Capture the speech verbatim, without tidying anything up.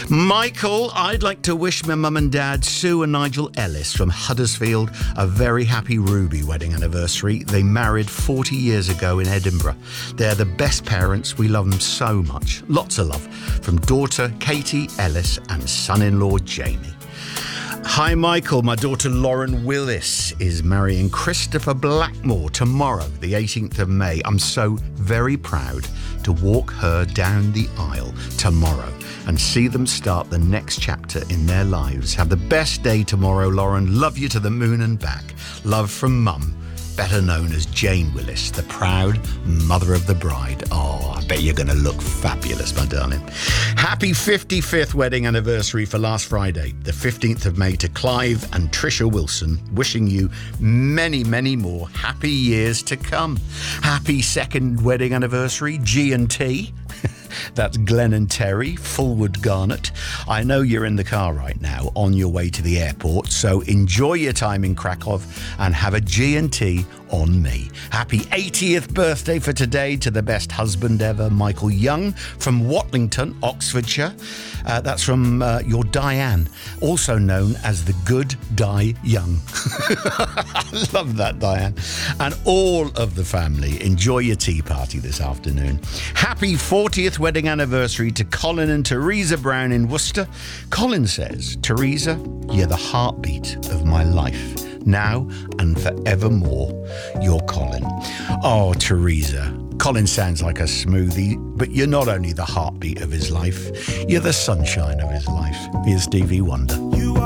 Michael, I'd like to wish my mum and dad, Sue and Nigel Ellis from Huddersfield, a very happy Ruby wedding anniversary. They married forty years ago in Edinburgh. They're the best parents. We love them so much. Lots of love from daughter Katie Ellis and son-in-law Jamie. Hi, Michael. My daughter Lauren Willis is marrying Christopher Blackmore tomorrow, the eighteenth of May. I'm so very proud to walk her down the aisle tomorrow and see them start the next chapter in their lives. Have the best day tomorrow, Lauren. Love you to the moon and back. Love from Mum, better known as Jane Willis, the proud mother of the bride. Oh, I bet you're going to look fabulous, my darling. Happy fifty-fifth wedding anniversary for last Friday, the fifteenth of May, to Clive and Tricia Wilson. Wishing you many, many more happy years to come. Happy second wedding anniversary, G and T. That's Glenn and Terry, Fulwood Garnet. I know you're in the car right now on your way to the airport, so enjoy your time in Krakow and have a G and T on me. Happy eightieth birthday for today to the best husband ever, Michael Young from Watlington, Oxfordshire. Uh, that's from uh, your Diane, also known as the Good Di Young. I love that, Diane. And all of the family, enjoy your tea party this afternoon. Happy fortieth wedding anniversary to Colin and Teresa Brown in Worcester. Colin says, Teresa, you're the heartbeat of my life. Now and forevermore, you're Colin. Oh, Teresa. Colin sounds like a smoothie, but you're not only the heartbeat of his life, you're the sunshine of his life. Here's Stevie Wonder. You are